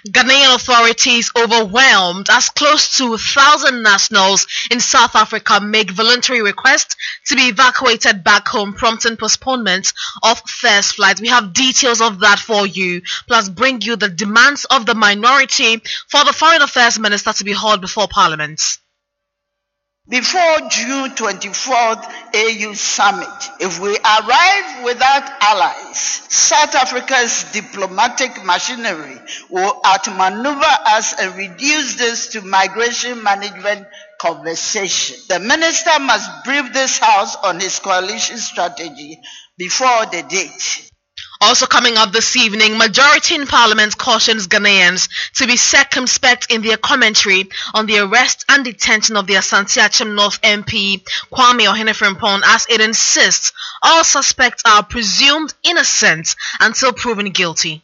Ghanaian authorities overwhelmed as close to 1,000 nationals in South Africa make voluntary requests to be evacuated back home, prompting postponement of first flights. We have details of that for you, plus bring you the demands of the minority for the Foreign Affairs Minister to be hauled before Parliament. Before June 24th AU Summit, if we arrive without allies, South Africa's diplomatic machinery will outmaneuver us and reduce this to migration management conversation. The minister must brief this House on his coalition strategy before the date. Also coming up this evening, majority in Parliament cautions Ghanaians to be circumspect in their commentary on the arrest and detention of the Asante Achem North MP Kwame Ohene-Frimpong, as it insists all suspects are presumed innocent until proven guilty.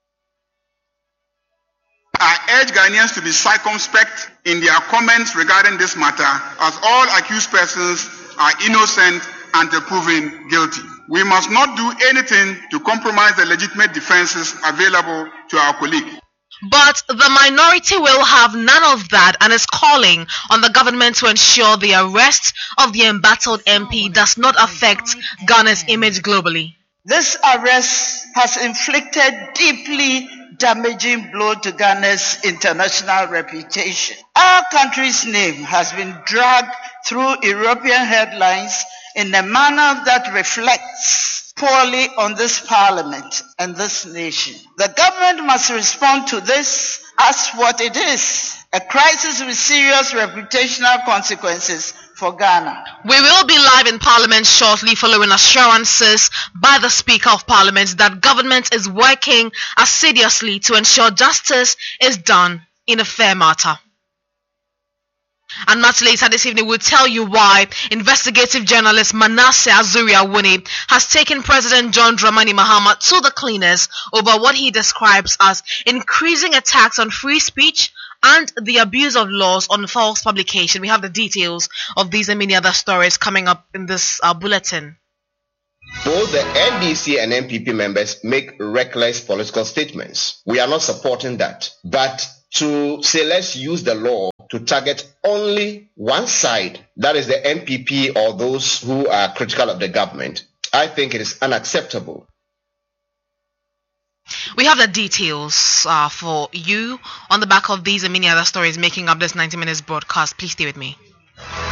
I urge Ghanaians to be circumspect in their comments regarding this matter, as all accused persons are innocent until proven guilty. We must not do anything to compromise the legitimate defenses available to our colleague. But the minority will have none of that and is calling on the government to ensure the arrest of the embattled MP does not affect Ghana's image globally. This arrest has inflicted deeply damaging blow to Ghana's international reputation. Our country's name has been dragged through European headlines in a manner that reflects poorly on this parliament and this nation. The government must respond to this as what it is, a crisis with serious reputational consequences for Ghana. We will be live in Parliament shortly following assurances by the Speaker of Parliament that government is working assiduously to ensure justice is done in a fair matter. And much later this evening, we'll tell you why investigative journalist Manasseh Azuri-Awuni has taken President John Dramani Mahama to the cleaners over what he describes as increasing attacks on free speech and the abuse of laws on false publication. We have the details of these and many other stories coming up in this bulletin. Both the NDC and NPP members make reckless political statements. We are not supporting that. But to say let's use the law to target only one side, that is the NPP or those who are critical of the government, I think it is unacceptable. We have the details for you on the back of these and many other stories making up this 90 minutes broadcast. Please stay with me.